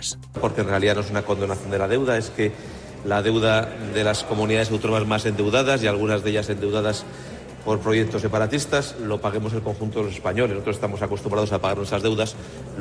Bruselas. Porque en realidad no es una condonación de la deuda, es que la deuda de las comunidades autónomas más endeudadas y algunas de ellas endeudadas por proyectos separatistas lo paguemos el conjunto de los españoles. Nosotros estamos acostumbrados a pagar nuestras deudas.